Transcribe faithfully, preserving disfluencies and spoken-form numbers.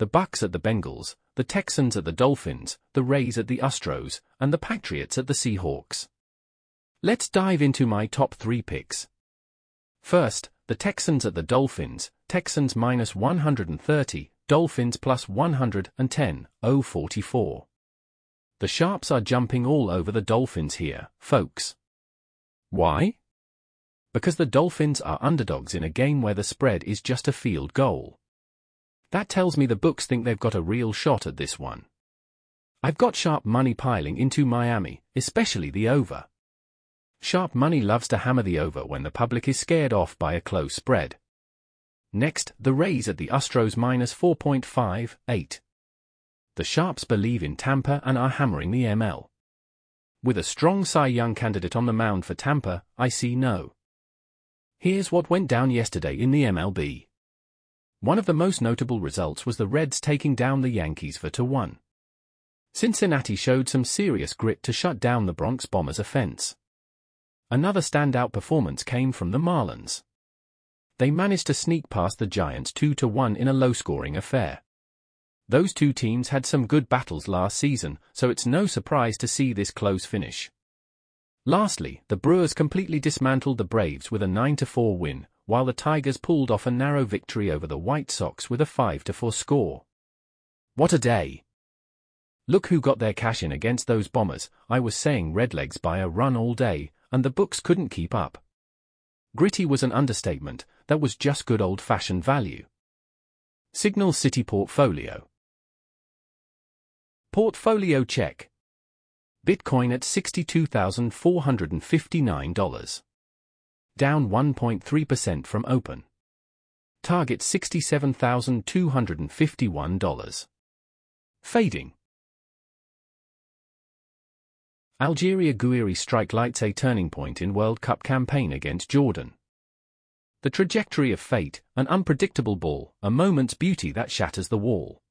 the Bucks at the Bengals, the Texans at the Dolphins, the Rays at the Astros, and the Patriots at the Seahawks. Let's dive into my top three picks. First, the Texans at the Dolphins, Texans minus one hundred thirty, Dolphins plus one hundred ten, oh forty-four. The sharps are jumping all over the Dolphins here, folks. Why? Because the Dolphins are underdogs in a game where the spread is just a field goal. That tells me the books think they've got a real shot at this one. I've got sharp money piling into Miami, especially the over. Sharp money loves to hammer the over when the public is scared off by a close spread. Next, the Rays at the Astros minus four point five eight. The sharps believe in Tampa and are hammering the M L. With a strong Cy Young candidate on the mound for Tampa, I see no. Here's what went down yesterday in the M L B. One of the most notable results was the Reds taking down the Yankees for two one. Cincinnati showed some serious grit to shut down the Bronx Bombers' offense. Another standout performance came from the Marlins. They managed to sneak past the Giants two to one in a low-scoring affair. Those two teams had some good battles last season, so it's no surprise to see this close finish. Lastly, the Brewers completely dismantled the Braves with a nine to four win, while the Tigers pulled off a narrow victory over the White Sox with a five to four score. What a day! Look who got their cash in against those Bombers. I was saying Redlegs by a run all day, and the books couldn't keep up. Gritty was an understatement, that was just good old-fashioned value. Signal City Portfolio. Portfolio check. Bitcoin at sixty-two thousand four hundred fifty-nine dollars. Down one point three percent from open. Target sixty-seven thousand two hundred fifty-one dollars. Fading. Algeria Gouiri strike lights a turning point in World Cup campaign against Jordan. The trajectory of fate, an unpredictable ball, a moment's beauty that shatters the wall.